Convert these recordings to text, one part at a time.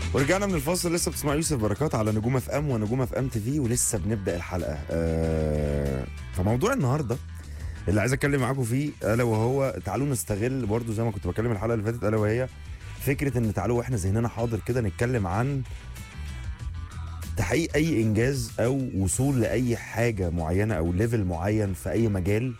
ورجعنا من الفاصل. لسه بتسمع يوسف بركات على نجوم اف ام ونجوم اف ام تي في، ولسه بنبدا الحلقه. فموضوع النهارده اللي عايز اتكلم معاكم فيه الا وهو تعالوا نستغل برضو زي ما كنت بكلم الحلقه اللي فاتت، الا وهي فكره ان تعالوا واحنا ذهننا حاضر كده نتكلم عن تحقيق اي انجاز او وصول لاي حاجه معينه او ليفل معين في اي مجال.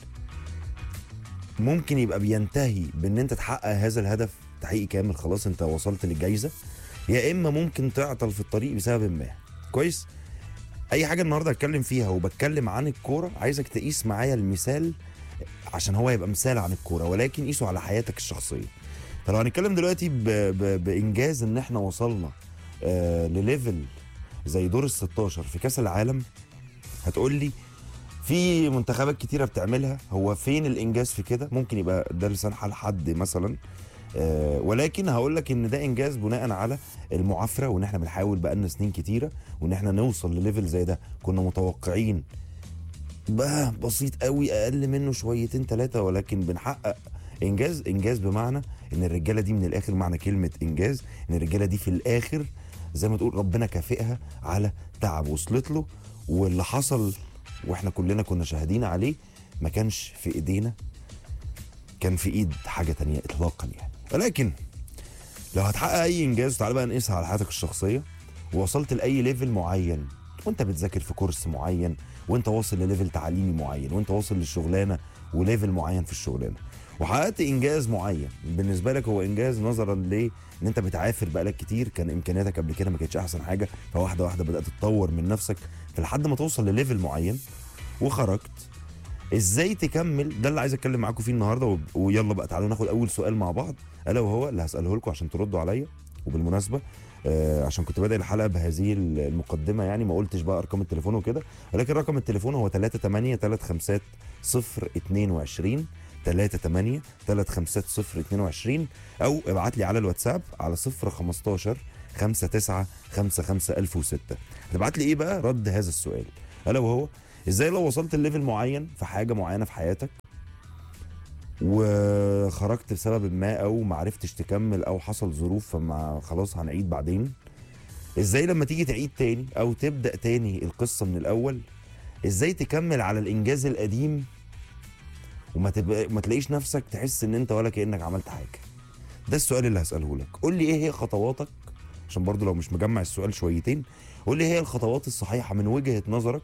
ممكن يبقى بينتهي بان انت تحقق هذا الهدف تحقيق كامل، خلاص انت وصلت للجائزه، يا اما ممكن تعطل في الطريق بسبب ما. كويس. اي حاجه النهارده هتكلم فيها وبتكلم عن الكوره، عايزك تقيس معايا المثال عشان هو يبقى مثال عن الكوره، ولكن قيسه على حياتك الشخصيه. فلو هنتكلم دلوقتي بانجاز ان احنا وصلنا لليفل زي دور ال 16 في كاس العالم، هتقول لي في منتخبات كتيره بتعملها، هو فين الانجاز في كده؟ ممكن يبقى ده لسان حال حد مثلا، ولكن هقول لك ان ده انجاز بناء على المعافره، وان احنا بنحاول بقالنا سنين كتيره وان احنا نوصل لليفل زي ده. كنا متوقعين بقى بسيط قوي اقل منه شويتين ثلاثه، ولكن بنحقق انجاز. انجاز بمعنى ان الرجاله دي من الاخر، معنى كلمه انجاز ان الرجاله دي في الاخر زي ما تقول ربنا كافئها على تعب وصلت له، واللي حصل واحنا كلنا كنا شاهدين عليه ما كانش في ايدينا، كان في ايد حاجه تانية اطلاقا يعني. ولكن لو هتحقق اي انجاز، تعال بقى نقيسها على حياتك الشخصيه. ووصلت لاي ليفل معين، وانت بتذاكر في كورس معين، وانت واصل لليفل تعليمي معين، وانت واصل للشغلانه وليفل معين في الشغلانه، وحققت انجاز معين بالنسبه لك، هو انجاز نظرا ليه ان انت بتعافر بقالك كتير، كان امكانياتك قبل كده ما كانتش احسن حاجه، فواحده واحده بدات تتطور من نفسك لحد ما توصل لليفل معين وخرجت. ازاي تكمل؟ ده اللي عايز اتكلم معاكم فيه النهارده. ويلا بقى تعالوا ناخد اول سؤال مع بعض، الا وهو اللي هساله لكم عشان تردوا عليا. وبالمناسبه عشان كنت بادئ الحلقه بهذه المقدمه، يعني ما قلتش بقى ارقام التليفون وكده، ولكن رقم التليفون هو 38 35 022 38 35 022، او ابعت لي على الواتساب على 015 59 55 1006. هتبعت لي ايه بقى؟ رد هذا السؤال، الا وهو ازاي لو وصلت لليفل معين في حاجه معينه في حياتك وخرجت بسبب ما، او ما عرفتش تكمل، او حصل ظروف فما خلاص هنعيد بعدين، ازاي لما تيجي تعيد تاني او تبدا تاني القصه من الاول، ازاي تكمل على الانجاز القديم ما تلاقيش نفسك تحس ان انت ولا كانك عملت حاجه. ده السؤال اللي هساله لك. قول لي ايه هي خطواتك، عشان برضو لو مش مجمع السؤال شويتين، قول لي هي الخطوات الصحيحه من وجهه نظرك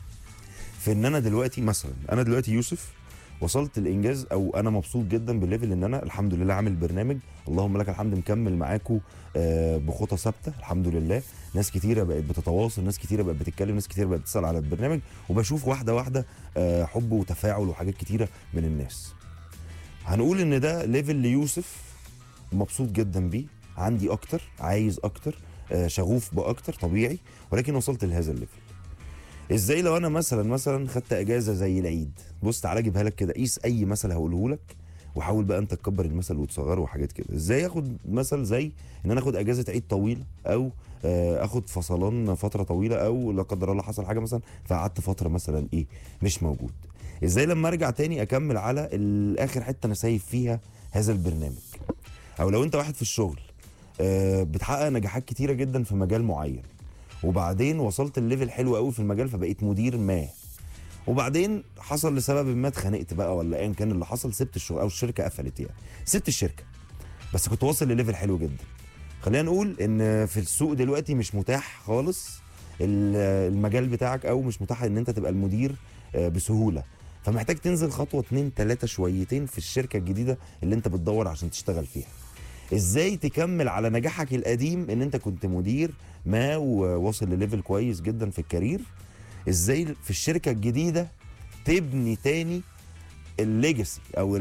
في ان انا دلوقتي مثلا، انا دلوقتي يوسف وصلت الانجاز، او انا مبسوط جدا بالليفل ان انا الحمد لله عامل برنامج اللهم لك الحمد مكمل معاكم بخطى ثابته الحمد لله. ناس كتيره بقت بتتواصل، ناس كتيره بقت بتتكلم، ناس كتيره بقت بتسال على البرنامج، وبشوف واحده واحده حب وتفاعل وحاجات كتيره من الناس. هنقول ان ده ليفل ليوسف مبسوط جدا بيه، عندي اكتر، عايز اكتر، شغوف باكتر طبيعي، ولكن وصلت لهذا الليفل. ازاي لو انا مثلا خدت اجازه زي العيد؟ بص تعالى اجيبها لك كده، قيس اي مثل هقوله لك وحاول بقى انت تكبر المثل وتصغره وحاجات كده. ازاي اخد مثل زي ان انا اخد اجازه عيد طويله، او اخد فصلان فتره طويله، او لا قدر الله حصل حاجه مثلا فقعدت فتره مثلا ايه مش موجود. ازاي لما ارجع تاني اكمل على الاخر حته انا سايب فيها هذا البرنامج. او لو انت واحد في الشغل بتحقق نجاحات كتيره جدا في مجال معين، وبعدين وصلت الليفل حلو قوي في المجال فبقيت مدير ما، وبعدين حصل لسبب ما اتخانقت بقى ولا ايا كان اللي حصل، سبت الشغل او الشركه قفلت، يعني سبت الشركه بس كنت واصل لليفل حلو جدا. خلينا نقول ان في السوق دلوقتي مش متاح خالص المجال بتاعك، او مش متاح ان انت تبقى المدير بسهوله، فمحتاج تنزل خطوه 2 3 شويتين في الشركه الجديده اللي انت بتدور عشان تشتغل فيها. ازاي تكمل على نجاحك القديم ان انت كنت مدير ما وواصل لليفل كويس جدا في الكارير؟ ازاي في الشركه الجديده تبني تاني الليجاسي او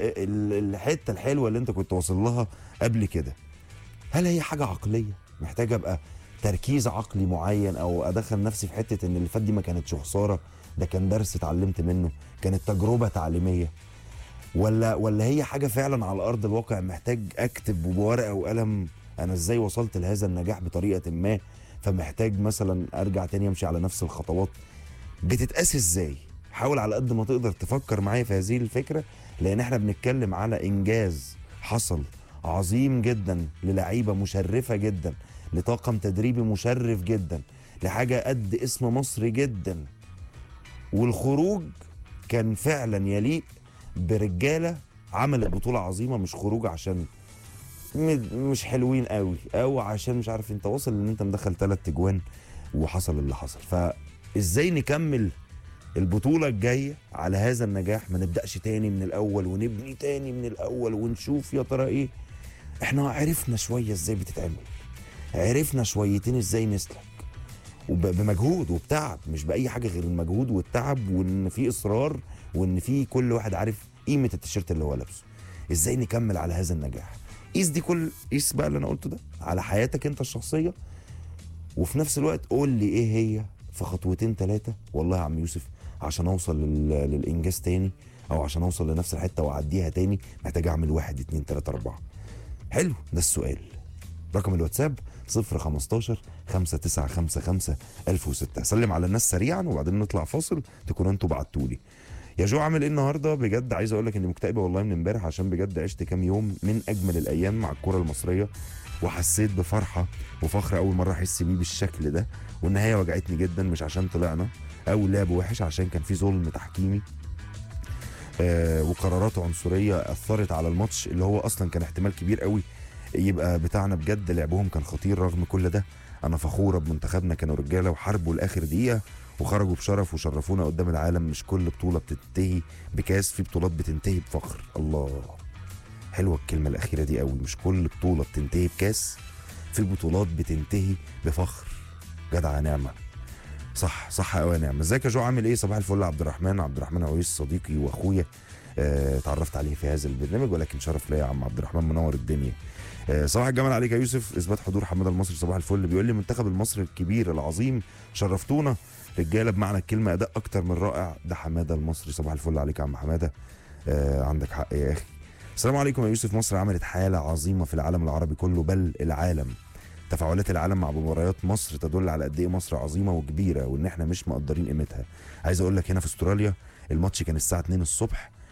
الحته الحلوه اللي انت كنت واصل لها قبل كده؟ هل هي حاجه عقليه محتاجه ابقى تركيز عقلي معين، او ادخل نفسي في حته ان اللي فات دي ما كانتش خساره، ده كان درس اتعلمت منه، كانت تجربه تعليميه؟ ولا هي حاجه فعلا على ارض الواقع محتاج اكتب بورقه وقلم انا ازاي وصلت لهذا النجاح بطريقه ما، فمحتاج مثلا ارجع تاني امشي على نفس الخطوات؟ بتتقاس ازاي؟ حاول على قد ما تقدر تفكر معايا في هذه الفكره، لان احنا بنتكلم على انجاز حصل عظيم جدا، للعيبه مشرفه جدا، لطاقم تدريبي مشرف جدا، لحاجه قد اسم مصر جدا. والخروج كان فعلا يليق برجاله عملت بطوله عظيمه، مش خروج عشان مش حلوين قوي، او عشان مش عارف انت واصل ان انت مدخل 3 اجوان وحصل اللي حصل. فازاي نكمل البطوله الجايه على هذا النجاح؟ ما نبداش تاني من الاول ونبني تاني من الاول ونشوف يا ترى ايه. احنا عرفنا شويه ازاي بتتعمل، عرفنا شويتين ازاي نسلك، وبمجهود وبتعب، مش باي حاجه غير المجهود والتعب، وان في اصرار، وان في كل واحد عارف قيمه التيشيرت اللي هو لابسه. ازاي نكمل على هذا النجاح؟ قيس بقى اللي انا قلته ده على حياتك انت الشخصيه، وفي نفس الوقت قول لي ايه هي في خطوتين 3. والله يا عم يوسف عشان اوصل للانجاز تاني، او عشان اوصل لنفس الحته واعديها تاني، محتاج اعمل 1 2 3 4. حلو، ده السؤال. رقم الواتساب 015 5955 1006. سلم على الناس سريعا وبعدين نطلع فاصل تكونوا انتوا بعتوا لي. يا جو عامل ايه النهارده؟ بجد عايز اقول لك اني مكتئبه والله من امبارح، عشان بجد عشت كام يوم من اجمل الايام مع الكره المصريه، وحسيت بفرحه وفخر اول مره احس بيه بالشكل ده. والنهايه وجعتني جدا، مش عشان طلعنا او لعب وحش، عشان كان في ظلم تحكيمي وقرارات عنصريه اثرت على الماتش اللي هو اصلا كان احتمال كبير قوي يبقى بتاعنا. بجد لعبهم كان خطير رغم كل ده. انا فخوره بمنتخبنا، كانوا رجاله وحاربوا لاخر دقيقه وخرجوا بشرف وشرفونا قدام العالم. مش كل بطوله بتنتهي بكاس، في بطولات بتنتهي بفخر. الله، حلوه الكلمه الاخيره دي قوي. مش كل بطوله بتنتهي بكاس، في بطولات بتنتهي بفخر. جدع نعمه، صح صح قوي يا نعمه. ازيك يا جو عامل ايه؟ صباح الفل. عبد الرحمن عويس صديقي واخويا، اتعرفت عليه في هذا البرنامج، ولكن شرف ليا يا عم عبد الرحمن، منور الدنيا. صباح الجمال عليك يا يوسف. اثبات حضور حماده المصري، صباح الفل. بيقول لي منتخب المصري الكبير العظيم شرفتونا، رجاله بمعنى الكلمه، اداء اكتر من رائع. ده حماده المصري، صباح الفل عليك يا عم حماده. عندك حق يا اخي. السلام عليكم يا يوسف. مصر عملت حاله عظيمه في العالم العربي كله، بل العالم. تفاعلات العالم مع مباريات مصر تدل على قد ايه مصر عظيمه وكبيره، وان احنا مش مقدرين قيمتها. عايز اقول لك هنا في استراليا الماتش كان الساعه 2 الصبح،